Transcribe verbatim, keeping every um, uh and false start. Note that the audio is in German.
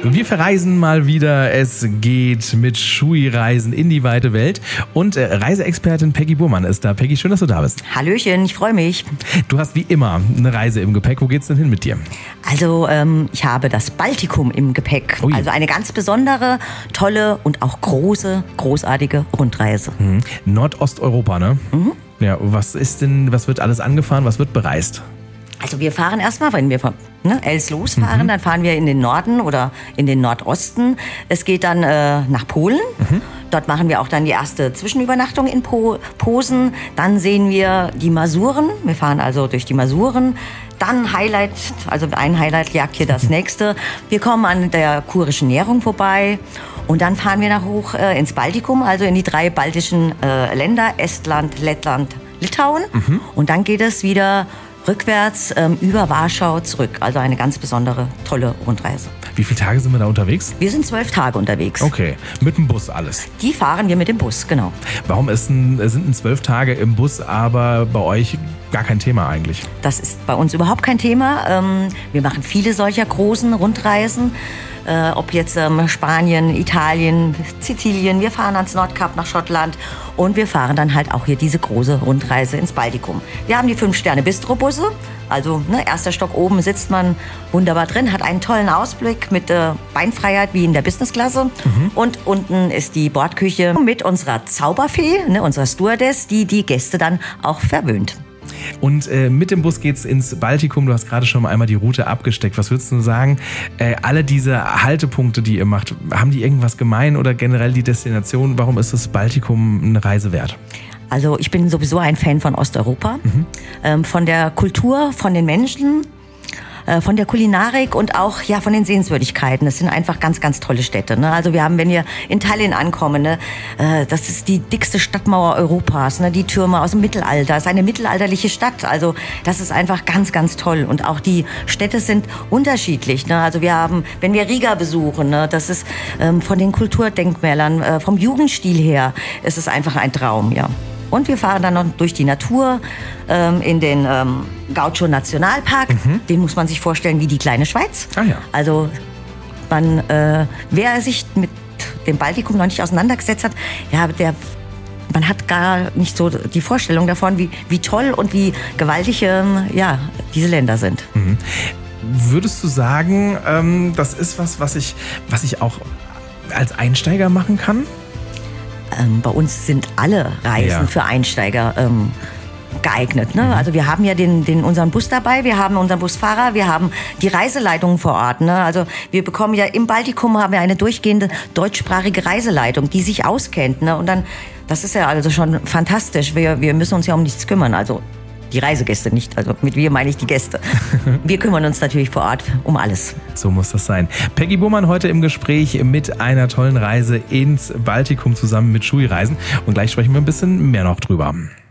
Wir verreisen mal wieder. Es geht mit Shui-Reisen in die weite Welt. Und äh, Reiseexpertin Peggy Burmann ist da. Peggy, schön, dass du da bist. Hallöchen, ich freue mich. Du hast wie immer eine Reise im Gepäck. Wo geht's denn hin mit dir? Also ähm, ich habe das Baltikum im Gepäck. Ui. Also eine ganz besondere, tolle und auch große, großartige Rundreise. Mhm. Nordosteuropa, ne? Mhm. Ja, was ist denn, was wird alles angefahren? Was wird bereist? Also wir fahren erstmal, wenn wir von ne, Els losfahren, mhm. dann fahren wir in den Norden oder in den Nordosten. Es geht dann äh, nach Polen. Mhm. Dort machen wir auch dann die erste Zwischenübernachtung in po- Posen. Dann sehen wir die Masuren. Wir fahren also durch die Masuren. Dann Highlight, also ein Highlight jagt hier das nächste. Wir kommen an der kurischen Nährung vorbei. Und dann fahren wir nach hoch äh, ins Baltikum, also in die drei baltischen äh, Länder, Estland, Lettland, Litauen. Mhm. Und dann geht es wieder rückwärts ähm, über Warschau zurück. Also eine ganz besondere, tolle Rundreise. Wie viele Tage sind wir da unterwegs? Wir sind zwölf Tage unterwegs. Okay, mit dem Bus alles? Die fahren wir mit dem Bus, genau. Warum ist ein, sind denn zwölf Tage im Bus aber bei euch gar kein Thema eigentlich? Das ist bei uns überhaupt kein Thema. Ähm, wir machen viele solcher großen Rundreisen. Äh, ob jetzt ähm, Spanien, Italien, Sizilien, wir fahren ans Nordkap nach Schottland und wir fahren dann halt auch hier diese große Rundreise ins Baltikum. Wir haben die Fünf-Sterne-Bistro-Busse, also ne, erster Stock oben sitzt man wunderbar drin, hat einen tollen Ausblick mit äh, Beinfreiheit wie in der Businessklasse. Mhm. Und unten ist die Bordküche mit unserer Zauberfee, ne, unserer Stewardess, die die Gäste dann auch verwöhnt. Und äh, mit dem Bus geht's ins Baltikum. Du hast gerade schon mal einmal die Route abgesteckt. Was würdest du sagen? Äh, alle diese Haltepunkte, die ihr macht, haben die irgendwas gemein oder generell die Destination? Warum ist das Baltikum eine Reise wert? Also ich bin sowieso ein Fan von Osteuropa, mhm. ähm, von der Kultur, von den Menschen, äh, von der Kulinarik und auch ja von den Sehenswürdigkeiten. Das sind einfach ganz, ganz tolle Städte. Ne? Also wir haben, wenn wir in Tallinn ankommen, ne, äh, das ist die dickste Stadtmauer Europas, ne? Die Türme aus dem Mittelalter. Es ist eine mittelalterliche Stadt. Also das ist einfach ganz, ganz toll. Und auch die Städte sind unterschiedlich. Ne? Also wir haben, wenn wir Riga besuchen, ne, das ist ähm, von den Kulturdenkmälern, äh, vom Jugendstil her, ist es einfach ein Traum, ja. Und wir fahren dann noch durch die Natur ähm, in den ähm, Gaucho-Nationalpark. Mhm. Den muss man sich vorstellen wie die kleine Schweiz. Ah, ja. Also man, äh, wer sich mit dem Baltikum noch nicht auseinandergesetzt hat, ja, der, man hat gar nicht so die Vorstellung davon, wie, wie toll und wie gewaltig ähm, ja, diese Länder sind. Mhm. Würdest du sagen, ähm, das ist was, was ich, was ich auch als Einsteiger machen kann? Ähm, bei uns sind alle Reisen ja. für Einsteiger ähm, geeignet. Ne? Mhm. Also wir haben ja den, den, unseren Bus dabei, wir haben unseren Busfahrer, wir haben die Reiseleitung vor Ort. Ne? Also wir bekommen ja im Baltikum haben wir eine durchgehende deutschsprachige Reiseleitung, die sich auskennt. Ne? Und dann, das ist ja also schon fantastisch. Wir, wir müssen uns ja um nichts kümmern. Also die Reisegäste nicht, also mit wir meine ich die Gäste. Wir kümmern uns natürlich vor Ort um alles. So muss das sein. Peggy Burmann heute im Gespräch mit einer tollen Reise ins Baltikum zusammen mit Shui-Reisen. Und gleich sprechen wir ein bisschen mehr noch drüber.